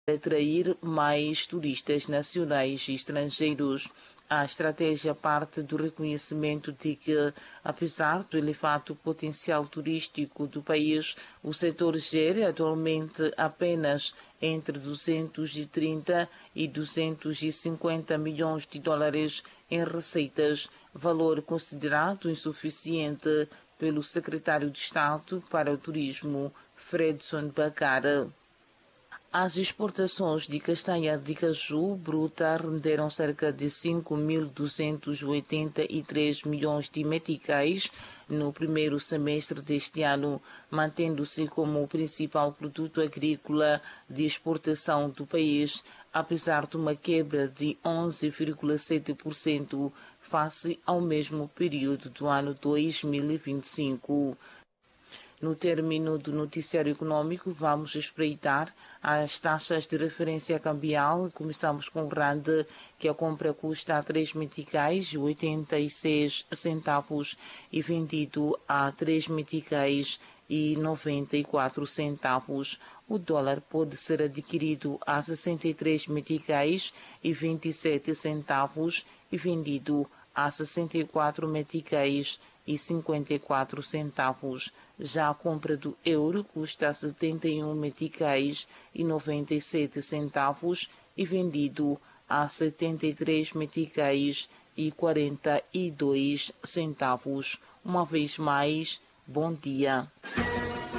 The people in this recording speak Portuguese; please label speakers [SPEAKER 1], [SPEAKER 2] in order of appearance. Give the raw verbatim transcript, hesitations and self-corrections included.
[SPEAKER 1] atrair mais turistas nacionais e estrangeiros. A estratégia parte do reconhecimento de que, apesar do elevado potencial turístico do país, o setor gera atualmente apenas entre duzentos e trinta e duzentos e cinquenta milhões de dólares em receitas, valor considerado insuficiente pelo secretário de Estado para o Turismo, Fredson Bacara. As exportações de castanha de caju bruta renderam cerca de cinco mil duzentos e oitenta e três milhões de meticais no primeiro semestre deste ano, mantendo-se como o principal produto agrícola de exportação do país, apesar de uma quebra de onze vírgula sete por cento face ao mesmo período do ano dois mil e vinte e cinco. No término do noticiário econômico, vamos espreitar as taxas de referência cambial. Começamos com o rand, que a compra custa a três meticais e oitenta e seis centavos e vendido a três meticais e noventa e quatro centavos. O dólar pode ser adquirido a sessenta e três meticais e vinte e sete centavos e vendido a sessenta e quatro meticais e cinquenta e quatro centavos. Já a compra do euro custa setenta e um meticais e noventa e sete centavos e vendido a setenta e três meticais e quarenta e dois centavos. Uma vez mais, bom dia.